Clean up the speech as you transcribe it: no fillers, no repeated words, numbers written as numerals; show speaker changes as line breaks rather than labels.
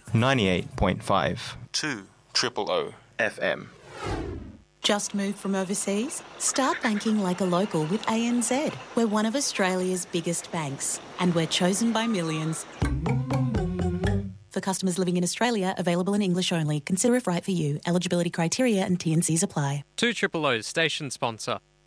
98.5 2 Triple O FM.
Just moved from overseas? Start banking like a local with ANZ. We're one of Australia's biggest banks, and we're chosen by millions. For customers living in Australia, available in English only. Consider if right for you. Eligibility criteria and T&Cs apply.
2 Triple O's station sponsor.